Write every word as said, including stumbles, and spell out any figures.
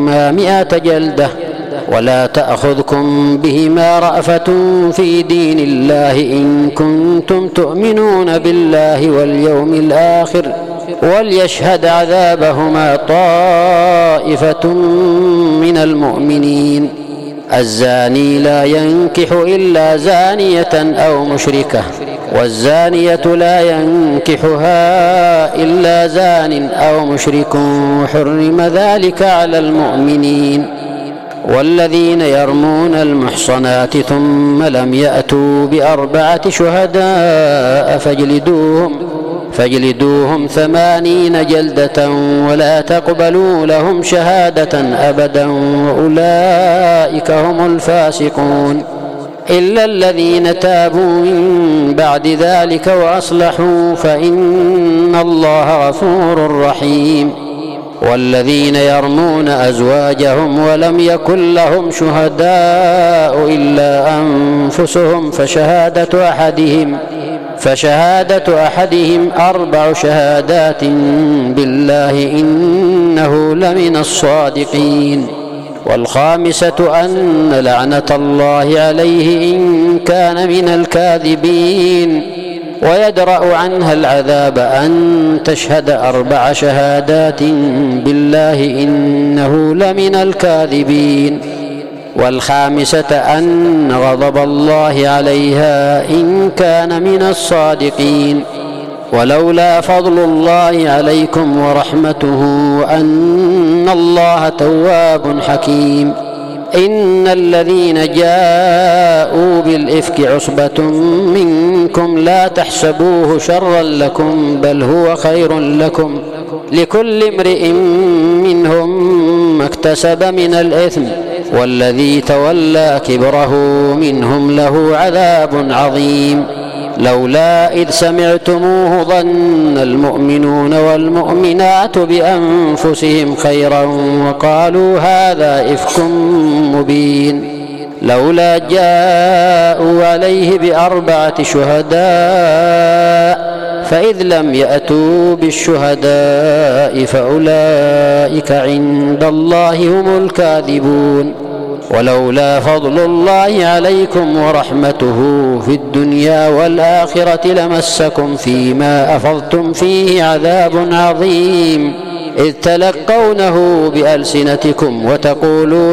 فاجلدوهما مئة جلدة ولا تأخذكم بهما رأفة في دين الله إن كنتم تؤمنون بالله واليوم الآخر وليشهد عذابهما طائفة من المؤمنين. الزاني لا ينكح إلا زانية أو مشركة والزانية لا ينكحها إلا زان أو مشرك حرم ذلك على المؤمنين. والذين يرمون المحصنات ثم لم يأتوا بأربعة شهداء فاجلدوهم فاجلدوهم ثمانين جلدة ولا تقبلوا لهم شهادة أبدا وأولئك هم الفاسقون إلا الذين تابوا من بعد ذلك وأصلحوا فإن الله غفور رحيم. والذين يرمون أزواجهم ولم يكن لهم شهداء إلا أنفسهم فشهادة أحدهم فشهادة أحدهم أربع شهادات بالله إنه لمن الصادقين. والخامسة أن لعنة الله عليه إن كان من الكاذبين. ويدرأ عنها العذاب أن تشهد أربع شهادات بالله إنه لمن الكاذبين. والخامسة أن غضب الله عليها إن كان من الصادقين. ولولا فضل الله عليكم ورحمته أن الله تواب حكيم. إن الذين جاءوا بالإفك عصبة منكم لا تحسبوه شرا لكم بل هو خير لكم لكل امرئ منهم ما اكتسب من الإثم والذي تولى كبره منهم له عذاب عظيم. لولا إذ سمعتموه ظن المؤمنون والمؤمنات بأنفسهم خيرا وقالوا هذا إفك مبين. لولا جاءوا عليه بأربعة شهداء فإذ لم يأتوا بالشهداء فأولئك عند الله هم الكاذبون. ولولا فضل الله عليكم ورحمته في الدنيا والآخرة لمسكم فيما أفضتم فيه عذاب عظيم إذ تلقونه بألسنتكم وتقولون